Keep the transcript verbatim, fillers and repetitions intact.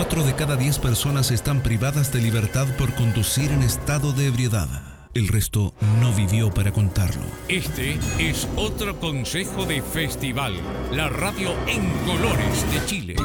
cuatro de cada diez personas están privadas de libertad por conducir en estado de ebriedad. El resto no vivió para contarlo. Este es otro consejo de Festival, la radio en colores de Chile.